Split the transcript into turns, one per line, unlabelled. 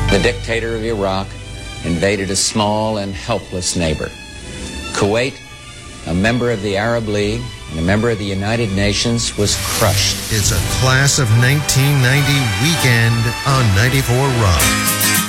The dictator of Iraq invaded a small and helpless neighbor. Kuwait, a member of the Arab League and a member of the United Nations, was crushed.
It's a class of 1990 weekend on 94 Rock.